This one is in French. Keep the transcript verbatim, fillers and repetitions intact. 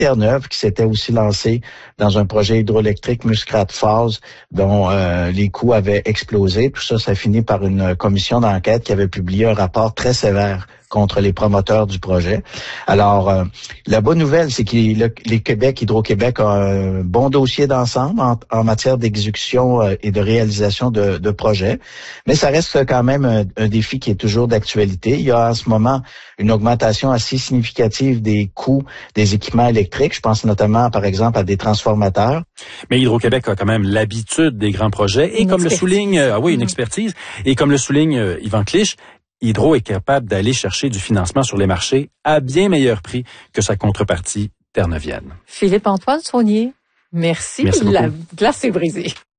Terre-Neuve qui s'était aussi lancé dans un projet hydroélectrique Muskrat Falls dont euh, les coûts avaient explosé. Tout ça, ça a fini par une commission d'enquête qui avait publié un rapport très sévère contre les promoteurs du projet. Alors, euh, la bonne nouvelle, c'est que le, les Québec, Hydro-Québec a un bon dossier d'ensemble en, en matière d'exécution euh, et de réalisation de, de projets, mais ça reste quand même un, un défi qui est toujours d'actualité. Il y a en ce moment une augmentation assez significative des coûts des équipements électriques. Je pense notamment, par exemple, à des transformateurs. Mais Hydro-Québec a quand même l'habitude des grands projets et une comme expertise. le souligne, ah oui, une expertise, et comme le souligne euh, Yvan Clich, Hydro est capable d'aller chercher du financement sur les marchés à bien meilleur prix que sa contrepartie terre-neuvienne. Philippe-Antoine Saunier, merci. Merci beaucoup. La glace est brisée.